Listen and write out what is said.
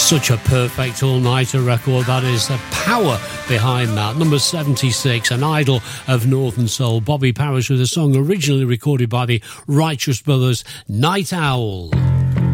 Such a perfect all-nighter record, that is. The power behind that. Number 76, an idol of Northern Soul, Bobby Parish, with a song originally recorded by the Righteous Brothers, Night Owl.